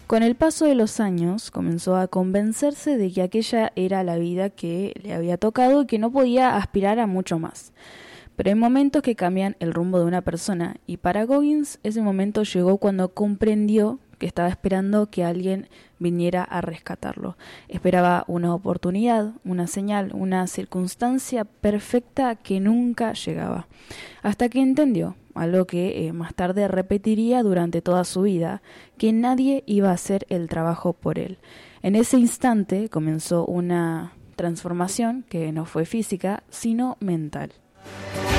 Con el paso de los años comenzó a convencerse de que aquella era la vida que le había tocado y que no podía aspirar a mucho más. Pero hay momentos que cambian el rumbo de una persona y para Goggins ese momento llegó cuando comprendió que estaba esperando que alguien viniera a rescatarlo. Esperaba una oportunidad, una señal, una circunstancia perfecta que nunca llegaba. Hasta que entendió, algo que más tarde repetiría durante toda su vida, que nadie iba a hacer el trabajo por él. En ese instante comenzó una transformación que no fue física, sino mental.